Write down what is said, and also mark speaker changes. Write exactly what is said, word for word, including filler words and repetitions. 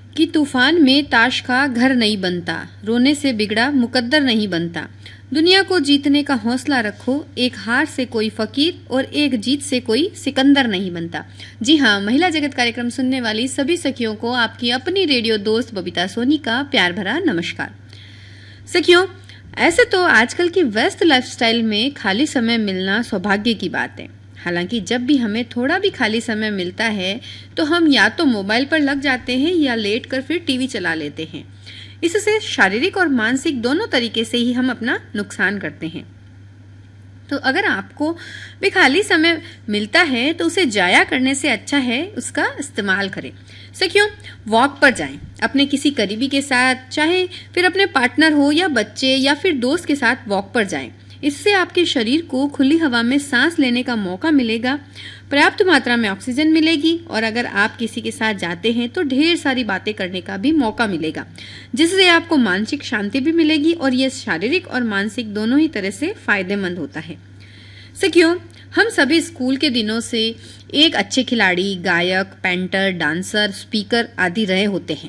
Speaker 1: कि तूफान में ताश का घर नहीं बनता, रोने से बिगड़ा मुकद्दर नहीं बनता। दुनिया को जीतने का हौसला रखो, एक हार से कोई फकीर और एक जीत से कोई सिकंदर नहीं बनता। जी हाँ, महिला जगत कार्यक्रम सुनने वाली सभी सखियों को आपकी अपनी रेडियो दोस्त बबीता सोनी का प्यार भरा नमस्कार। सखियों, ऐसे तो आजकल की व्यस्त लाइफस्टाइल में खाली समय मिलना सौभाग्य की बात है। हालांकि जब भी हमें थोड़ा भी खाली समय मिलता है तो हम या तो मोबाइल पर लग जाते हैं या लेटकर फिर टीवी चला लेते हैं। इससे शारीरिक और मानसिक दोनों तरीके से ही हम अपना नुकसान करते हैं। तो अगर आपको भी खाली समय मिलता है तो उसे जाया करने से अच्छा है उसका इस्तेमाल करें। सखियों, वॉक पर जाएं, अपने किसी करीबी के साथ, चाहे फिर अपने पार्टनर हो या बच्चे या फिर दोस्त के साथ वॉक पर जाएं। इससे आपके शरीर को खुली हवा में सांस लेने का मौका मिलेगा, पर्याप्त मात्रा में ऑक्सीजन मिलेगी और अगर आप किसी के साथ जाते हैं तो ढेर सारी बातें करने का भी मौका मिलेगा, जिससे आपको मानसिक शांति भी मिलेगी और यह शारीरिक और मानसिक दोनों ही तरह से फायदेमंद होता है। सखियों, हम सभी स्कूल के दिनों से एक अच्छे खिलाड़ी, गायक, पेंटर, डांसर, स्पीकर आदि रहे होते हैं।